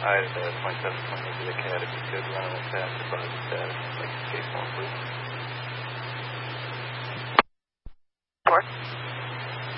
I had a .720 with the Academy, good running with fast deposit status.